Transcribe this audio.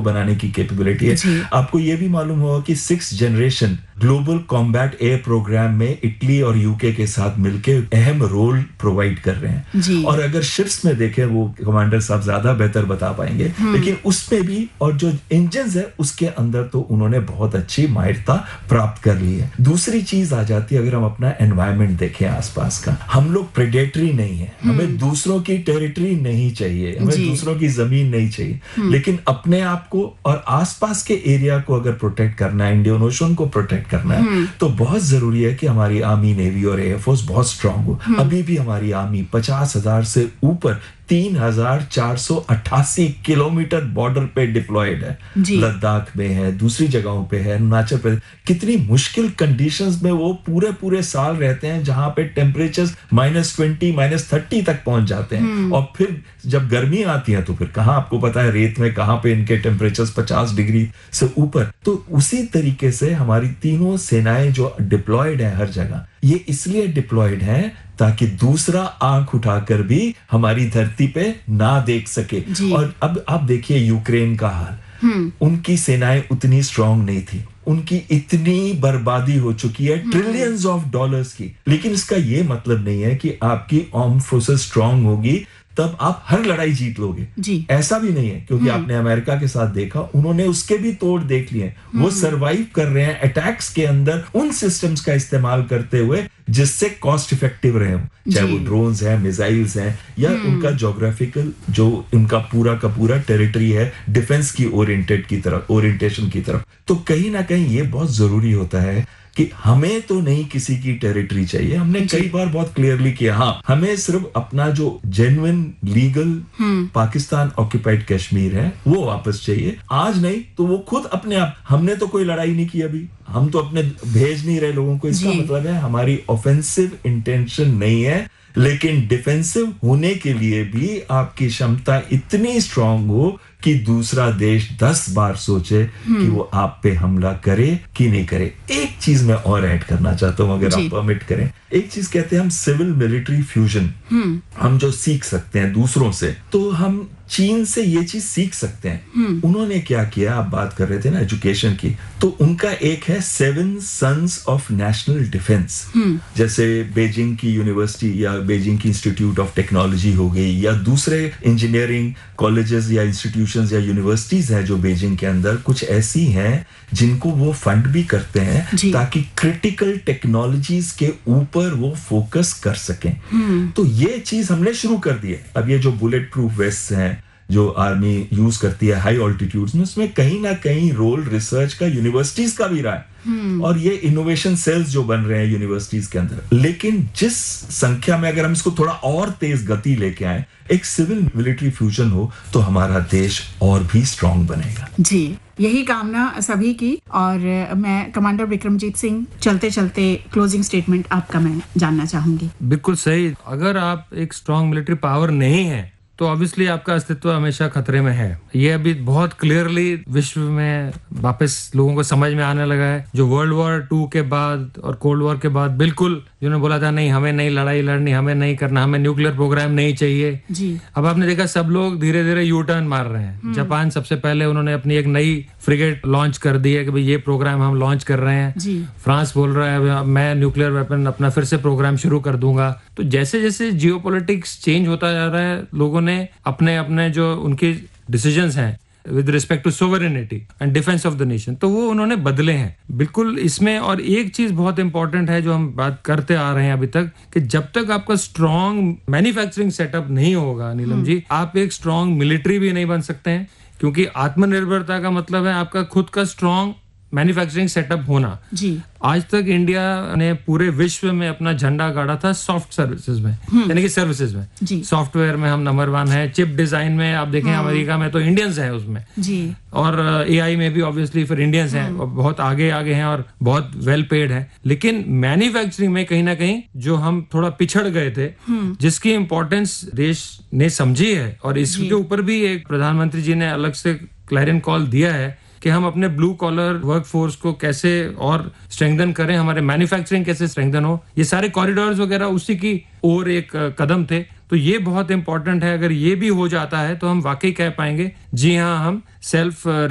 बनाने की कैपेबिलिटी है। आपको ये भी मालूम होगा कि 6th generation global combat air programme में इटली और यूके के साथ मिलकर अहम रोल प्रोवाइड कर रहे हैं। और अगर शिप्स में देखें, वो कमांडर साहब ज्यादा बेहतर बता पाएंगे, लेकिन उसमें भी और जो इंजन्स है उसके अंदर तो उन्होंने बहुत अच्छी माहिरता प्राप्त कर ली है। दूसरी चीज आ जाती है, अगर हम अपना एनवायरनमेंट देखें आसपास का, हम लोग प्रेडेटरी नहीं है, हमें दूसरों की टेरिटरी नहीं चाहिए, हमें दूसरों की जमीन नहीं चाहिए, लेकिन अपने आप को और आसपास के एरिया को अगर प्रोटेक्ट करना है, इंडियन ओशन को प्रोटेक्ट करना है, तो बहुत जरूरी है कि हमारी आर्मी, नेवी और एयरफोर्स बहुत स्ट्रांग हो। अभी भी हमारी आर्मी 50,000 से ऊपर 3,488 किलोमीटर बॉर्डर पे डिप्लॉयड है। लद्दाख में है, दूसरी जगहों पे है, अरुणाचल पे। कितनी मुश्किल कंडीशंस में वो पूरे साल रहते हैं, जहां पे टेम्परेचर्स -20, -30 तक पहुंच जाते हैं। और फिर जब गर्मी आती है तो फिर कहां, आपको पता है रेत में कहां पे इनके टेम्परेचर्स 50 डिग्री से ऊपर। तो उसी तरीके से हमारी तीनों सेनाएं जो डिप्लॉयड है हर जगह, ये इसलिए डिप्लॉयड है ताकि दूसरा आंख उठाकर भी हमारी धरती पे ना देख सके। और अब आप देखिए यूक्रेन का हाल, उनकी सेनाएं उतनी स्ट्रांग नहीं थी, उनकी इतनी बर्बादी हो चुकी है ट्रिलियंस ऑफ डॉलर्स की, लेकिन इसका ये मतलब नहीं है कि आपकी आर्म्ड फोर्सेस स्ट्रांग होगी तब आप हर लड़ाई जीत लोगे। ऐसा भी नहीं है, क्योंकि आपने अमेरिका के साथ देखा, उन्होंने उसके भी तोड़ देख लिए। वो सरवाइव कर रहे हैं अटैक्स के अंदर उन सिस्टम्स का इस्तेमाल करते हुए जिससे कॉस्ट इफेक्टिव रहे हो, चाहे वो ड्रोन्स हैं, मिसाइल्स हैं, या उनका ज्योग्राफिकल जो उनका पूरा का पूरा टेरिटरी है डिफेंस की ओरिएंटेशन की तरफ। तो कहीं ना कहीं ये बहुत जरूरी होता है कि हमें तो नहीं किसी की टेरिटरी चाहिए। हमने कई बार बहुत क्लियरली किया, हाँ, हमें सिर्फ अपना जो genuine legal Pakistan occupied Kashmir है वो वापस चाहिए। आज नहीं तो वो खुद अपने आप, हमने तो कोई लड़ाई नहीं की अभी, हम तो अपने भेज नहीं रहे लोगों को। इसका मतलब है हमारी ऑफेंसिव इंटेंशन नहीं है, लेकिन डिफेंसिव होने के लिए भी आपकी क्षमता इतनी स्ट्रांग हो कि दूसरा देश 10 बार सोचे कि वो आप पे हमला करे कि नहीं करे। एक चीज मैं और ऐड करना चाहता हूं, अगर आप परमिट करें। एक चीज कहते हैं हम सिविल मिलिट्री फ्यूजन, हम जो सीख सकते हैं दूसरों से, तो हम चीन से ये चीज सीख सकते हैं। उन्होंने क्या किया, आप बात कर रहे थे ना एजुकेशन की, तो उनका एक है 7 सन्स ऑफ नेशनल डिफेंस। जैसे बीजिंग की यूनिवर्सिटी या बीजिंग की इंस्टीट्यूट ऑफ टेक्नोलॉजी हो गई, या दूसरे इंजीनियरिंग कॉलेजेस या इंस्टीट्यूशंस या यूनिवर्सिटीज हैं जो बीजिंग के अंदर, कुछ ऐसी हैं जिनको वो फंड भी करते हैं ताकि क्रिटिकल टेक्नोलॉजीज के ऊपर वो फोकस कर सकें। तो ये चीज हमने शुरू कर दी है। अब ये जो बुलेट प्रूफ वेस्ट हैं जो आर्मी यूज करती है हाई ऑल्टीट्यूड्स में, उसमें कहीं ना कहीं रोल रिसर्च का यूनिवर्सिटीज का भी रहा है। और ये इनोवेशन सेल्स जो बन रहे हैं यूनिवर्सिटीज के अंदर, लेकिन जिस संख्या में अगर हम इसको थोड़ा और तेज गति लेके आए, एक सिविल मिलिट्री फ्यूजन हो, तो हमारा देश और भी स्ट्रांग बनेगा। जी, यही कामना सभी की। और मैं कमांडर विक्रमजीत सिंह, चलते चलते क्लोजिंग स्टेटमेंट आपका मैं जानना चाहूंगी। बिल्कुल सही। अगर आप एक स्ट्रांग मिलिट्री पावर नहीं है तो ऑब्वियसली आपका अस्तित्व हमेशा खतरे में है। ये अभी बहुत क्लियरली विश्व में वापस लोगों को समझ में आने लगा है। जो वर्ल्ड वॉर 2 के बाद और कोल्ड वॉर के बाद बिल्कुल जिन्होंने बोला था नहीं हमें नहीं लड़ाई लड़नी, हमें नहीं करना, हमें न्यूक्लियर प्रोग्राम नहीं चाहिए जी। अब आपने देखा सब लोग धीरे धीरे यू टर्न मार रहे हैं। जापान सबसे पहले उन्होंने अपनी एक नई फ्रिगेट लॉन्च कर दी है कि भाई ये प्रोग्राम हम लॉन्च कर रहे हैं जी। फ्रांस बोल रहा है मैं न्यूक्लियर वेपन अपना फिर से प्रोग्राम शुरू कर दूंगा। तो जैसे जैसे जियोपॉलिटिक्स चेंज होता जा रहा है, लोगों ने अपने अपने जो उनके डिसीजंस हैं with respect to sovereignty and defence of the nation, तो वो उन्होंने बदले हैं बिल्कुल इसमें। और एक चीज बहुत इंपॉर्टेंट है जो हम बात करते आ रहे हैं अभी तक, कि जब तक आपका स्ट्रॉन्ग मैन्युफैक्चरिंग सेटअप नहीं होगा नीलम जी, आप एक स्ट्रॉन्ग मिलिट्री भी नहीं बन सकते हैं। क्योंकि आत्मनिर्भरता का मतलब है आपका खुद का स्ट्रॉन्ग मैन्युफैक्चरिंग सेटअप होना जी। आज तक इंडिया ने पूरे विश्व में अपना झंडा गाड़ा था सॉफ्ट सर्विसेज में, यानी कि सर्विसेज में। सॉफ्टवेयर में हम नंबर 1 है, चिप डिजाइन में आप देखें अमेरिका में तो इंडियंस हैं उसमें जी। और एआई में भी ऑब्वियसली फिर इंडियंस हैं और बहुत आगे हैं और बहुत वेल पेड है। लेकिन मैन्युफैक्चरिंग में कहीं ना कहीं जो हम थोड़ा पिछड़ गए थे, जिसकी इंपॉर्टेंस देश ने समझी है, और इसके ऊपर भी एक प्रधानमंत्री जी ने अलग से क्लैरियन कॉल दिया है कि हम अपने ब्लू कॉलर वर्कफोर्स को कैसे और स्ट्रेंथन करें, हमारे मैन्युफैक्चरिंग कैसे स्ट्रेंथन हो। ये सारे कॉरिडोर्स वगैरह उसी की और एक कदम थे। तो ये बहुत इंपॉर्टेंट है। अगर ये भी हो जाता है तो हम वाकई कह पाएंगे जी हाँ, हम सेल्फ